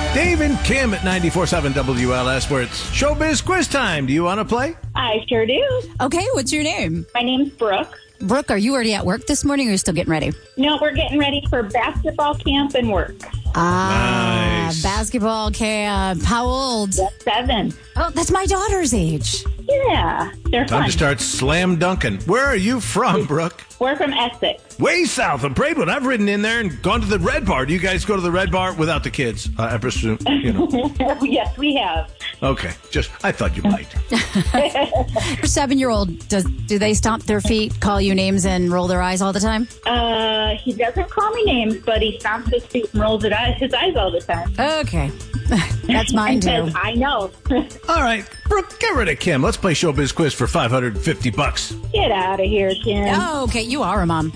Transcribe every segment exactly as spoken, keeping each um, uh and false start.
Dave and Kim at ninety-four point seven W L S, where it's Showbiz Quiz Time. Do you want to play? I sure do. Okay, what's your name? My name's Brooke. Brooke, are you already at work this morning or are you still getting ready? No, we're getting ready for basketball camp and work. Ah, Nice. basketball camp. How old? That's seven. Oh, that's my daughter's age. Yeah, they're Time fun. to start slam dunking. Where are you from, Brooke? We're from Essex. Way south of Braidwood. I've ridden in there and gone to the Red Bar. Do you guys go to the Red Bar without the kids? Uh, I presume, you know. Yes, we have. Okay, just, I thought you might. Your seven-year-old, does do they stomp their feet, call you names, and roll their eyes all the time? Uh, he doesn't call me names, but he stomps his feet and rolls his eyes, his eyes all the time. Okay. That's mine, And too. says, I know. All right, Brooke, get rid of Kim. Let's play Showbiz Quiz for five hundred fifty bucks. Get out of here, Kim. Oh, okay, you are a mom.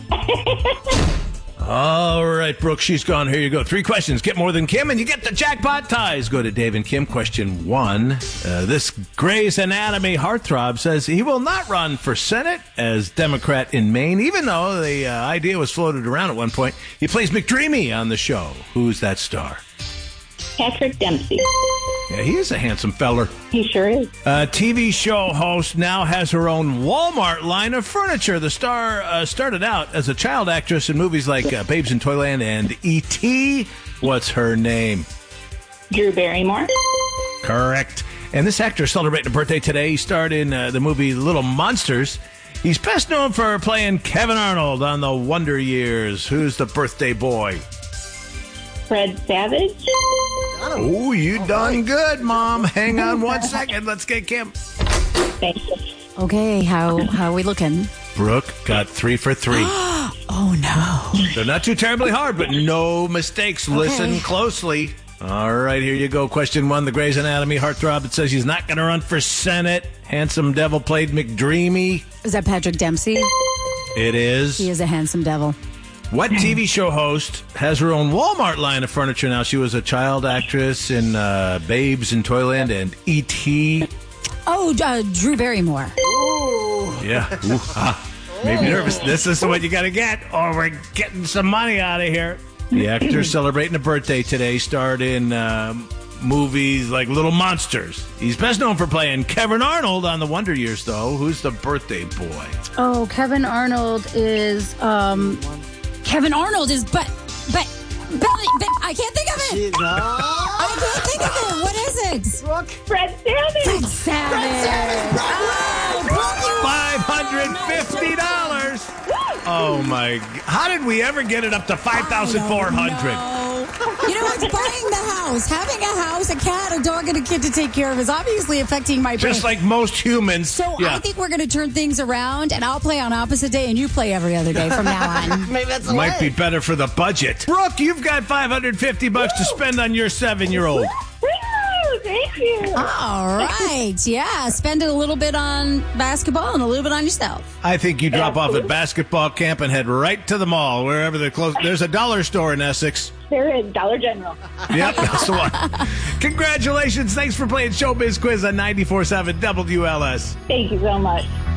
All right, Brooke, she's gone. Here you go. Three questions. Get more than Kim, and you get the jackpot ties. Go to Dave and Kim. Question one. Uh, this Grey's Anatomy heartthrob says he will not run for Senate as Democrat in Maine, even though the uh, idea was floated around at one point. He plays McDreamy on the show. Who's that star? Patrick Dempsey. Yeah, he is a handsome feller. He sure is. A T V show host now has her own Walmart line of furniture. The star uh, started out as a child actress in movies like uh, Babes in Toyland and E T What's her name? Drew Barrymore. Correct. And this actor is celebrating a birthday today. He starred in uh, the movie Little Monsters. He's best known for playing Kevin Arnold on The Wonder Years. Who's the birthday boy? Fred Savage. Oh, you done good, Mom. Hang on one second. Let's get Kim. Thank you. Okay, how how are we looking? Brooke got three for three. Oh, no. They're not too terribly hard, but no mistakes. Listen closely. All right, here you go. Question one. The Grey's Anatomy heartthrob that says he's not going to run for Senate. Handsome devil played McDreamy. Is that Patrick Dempsey? It is. He is a handsome devil. What T V show host has her own Walmart line of furniture now? She was a child actress in uh, Babes in Toyland and E T Oh, uh, Drew Barrymore. Yeah. Ooh, ah. Made me nervous. This is what you got to get, or we're getting some money out of here. The actor celebrating a birthday today starred in um, movies like Little Monsters. He's best known for playing Kevin Arnold on The Wonder Years, though. Who's the birthday boy? Oh, Kevin Arnold is, um... Kevin Arnold is, but, but, Billy, but I can't think of it. I can't think of it. What is it? Fred Savage. Fred Savage. Oh, five hundred fifty dollars. Oh, my. How did we ever get it up to five thousand four hundred dollars? you know, it's buying the house. Having a house, a cat, a dog, and a kid to take care of is obviously affecting my brain. Just like most humans. So yeah. I think we're going to turn things around, and I'll play on opposite day, and you play every other day from now on. Maybe that's the Might way. be better for the budget. Brooke, you've got five hundred fifty bucks to spend on your seven-year-old. Woo! Thank you. All right. Yeah. Spend it a little bit on basketball and a little bit on yourself. I think you drop off at basketball camp and head right to the mall, wherever they're close. There's a dollar store in Essex. There is Dollar General. Yep, that's the one. Congratulations. Thanks for playing Showbiz Quiz on ninety-four point seven W L S. Thank you so much.